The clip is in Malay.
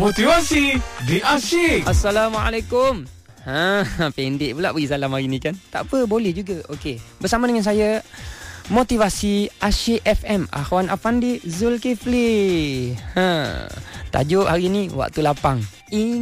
Motivasi di Asyik. Assalamualaikum. Pendek pula bagi salam hari ni kan. Tak apa, boleh juga. Okey. Bersama dengan saya Motivasi Asyik FM, Akhwan Afandi Zulkifli. Tajuk hari ni waktu lapang.